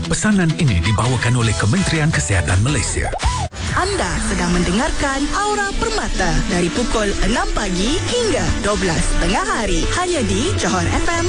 Pesanan ini dibawakan oleh Kementerian Kesihatan Malaysia. Anda sedang mendengarkan Aura Permata dari pukul 6 pagi hingga 12 tengah hari hanya di Johor FM